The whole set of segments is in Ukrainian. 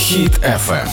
Хіт FM.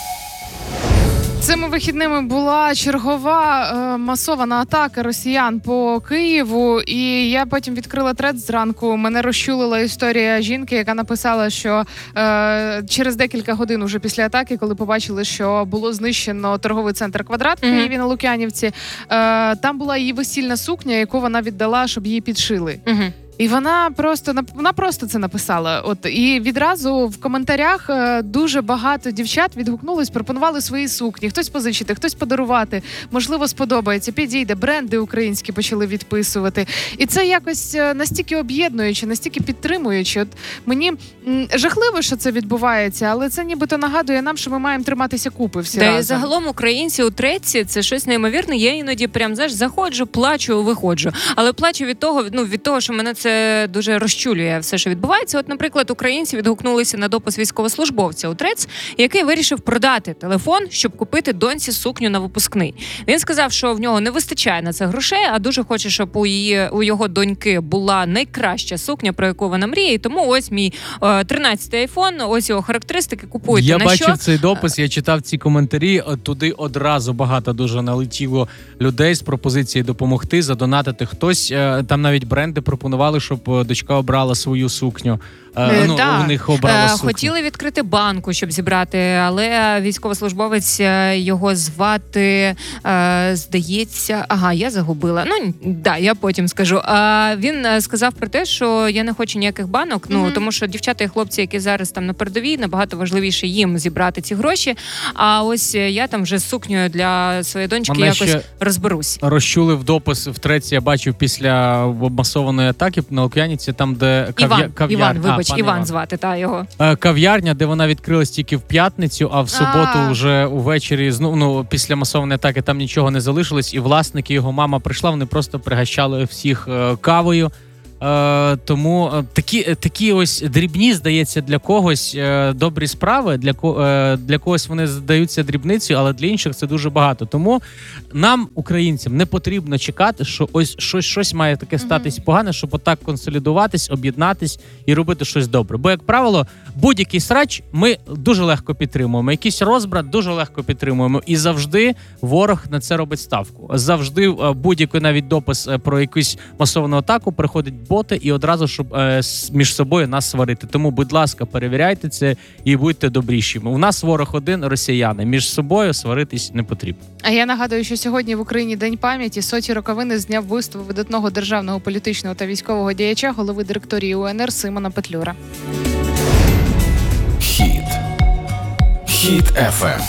Цими вихідними була чергова масована атака росіян по Києву, і я потім відкрила тред зранку. Мене розчулила історія жінки, яка написала, що через декілька годин уже після атаки, коли побачили, що було знищено торговий центр «Квадрат» в Києві на Лук'янівці, там була її весільна сукня, яку вона віддала, щоб її підшили. І вона просто це написала. І відразу в коментарях дуже багато дівчат відгукнулись, пропонували свої сукні. Хтось позичити, хтось подарувати. Можливо, сподобається, підійде. Бренди українські почали відписувати. І це якось настільки об'єднуюче, настільки підтримуюче. Мені жахливо, що це відбувається, але це нібито нагадує нам, що ми маємо триматися купи всі разом. І загалом українці у треці – це щось неймовірне. Я іноді прям, заходжу, плачу, виходжу. Але плачу від того, що мене це дуже розчулює все, що відбувається. Наприклад, українці відгукнулися на допис військовослужбовця у ТРЕЦ, який вирішив продати телефон, щоб купити доньці сукню на випускний. Він сказав, що в нього не вистачає на це грошей, а дуже хоче, щоб у його доньки була найкраща сукня, про яку вона мріє. І тому ось мій 13-й айфон, ось його характеристики, купуйте. Я бачив цей допис, я читав ці коментарі, туди одразу багато дуже налетіло людей з пропозицією допомогти, задонатити. Хтось, там навіть бренди пропонували, щоб дочка обрала свою сукню. У них обрала сукню. Хотіли відкрити банку, щоб зібрати, але військовослужбовець, його звати, здається... я загубила. Я потім скажу. Він сказав про те, що я не хочу ніяких банок, тому що дівчата і хлопці, які зараз там на передовій, набагато важливіше їм зібрати ці гроші, а ось я там вже з сукнею для своєї доньки якось розберусь. Розчулив допис в треці, я бачив після масованої атаки на Лук'янівці, там, де Іван звати, його. Кав'ярня, де вона відкрилась тільки в п'ятницю, а в суботу вже увечері, після масованої атаки там нічого не залишилось, і власники, його мама прийшла, вони просто пригощали всіх кавою. Тому такі ось дрібні, здається, для когось добрі справи, для когось вони здаються дрібницею, але для інших це дуже багато. Тому нам, українцям, не потрібно чекати, що ось щось має таке статись погане, щоб отак консолідуватись, об'єднатись і робити щось добре. Бо, як правило, будь-який срач ми дуже легко підтримуємо, якийсь розбрат дуже легко підтримуємо, і завжди ворог на це робить ставку. Завжди будь-який навіть допис про якусь масовану атаку приходить боти і одразу, щоб між собою нас сварити. Тому, будь ласка, перевіряйте це і будьте добрішими. У нас ворог один – росіяни. Між собою сваритись не потрібно. А я нагадую, що сьогодні в Україні День пам'яті, 100-ті роковини з дня вбивства видатного державного, політичного та військового діяча, голови директорії УНР Симона Петлюра. Хіт FM.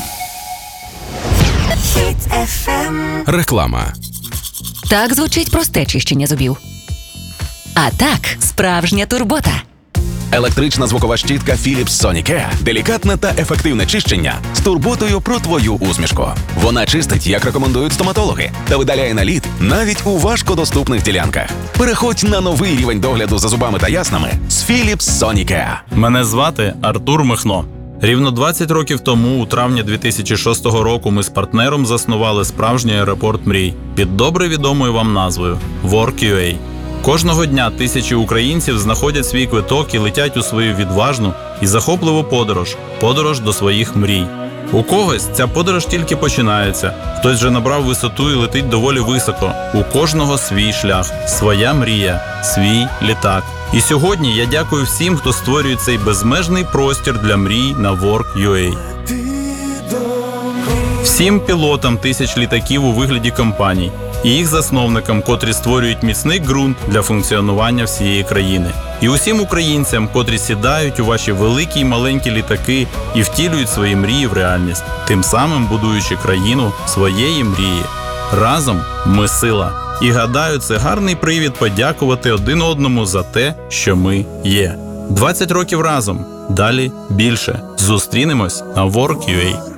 Хіт FM. Реклама. Так звучить просте чищення зубів. А так, справжня турбота. Електрична звукова щітка Philips Sonicare. Делікатне та ефективне чищення з турботою про твою усмішку. Вона чистить, як рекомендують стоматологи, та видаляє наліт навіть у важкодоступних ділянках. Переходь на новий рівень догляду за зубами та яснами з Philips Sonicare. Мене звати Артур Михно. Рівно 20 років тому, у травні 2006 року, ми з партнером заснували справжній аеропорт мрій під добре відомою вам назвою Work.ua. Кожного дня тисячі українців знаходять свій квиток і летять у свою відважну і захопливу подорож до своїх мрій. У когось ця подорож тільки починається, хтось вже набрав висоту і летить доволі високо. У кожного свій шлях, своя мрія, свій літак. І сьогодні я дякую всім, хто створює цей безмежний простір для мрій на Work.ua. Всім пілотам тисяч літаків у вигляді компаній і їх засновникам, котрі створюють міцний ґрунт для функціонування всієї країни. І усім українцям, котрі сідають у ваші великі й маленькі літаки і втілюють свої мрії в реальність, тим самим будуючи країну своєї мрії. Разом ми сила. І гадаю, це гарний привід подякувати один одному за те, що ми є. 20 років разом. Далі більше. Зустрінемось на Work.ua.